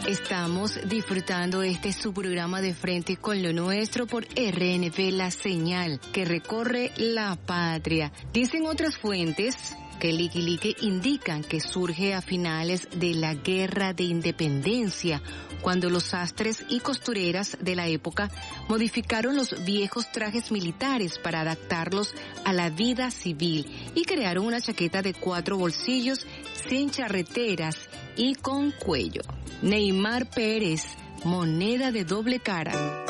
Estamos disfrutando su programa de Frente con lo Nuestro por RNP La Señal, que recorre la patria. Dicen otras fuentes que el Liquilique indican que surge a finales de la Guerra de Independencia, cuando los sastres y costureras de la época modificaron los viejos trajes militares para adaptarlos a la vida civil y crearon una chaqueta de 4 bolsillos sin charreteras y con cuello. Neymar Pérez, moneda de doble cara.